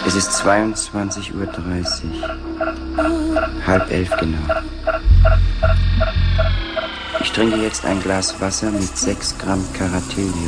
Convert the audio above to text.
Es ist 22:30 Uhr. 10:30 genau. Ich trinke jetzt ein Glas Wasser mit 6 Gramm Karatillium.